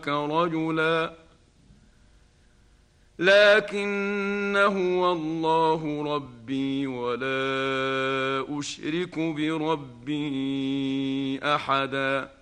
رجلا لكن هو الله ربي ولا أشرك بربي أحدا.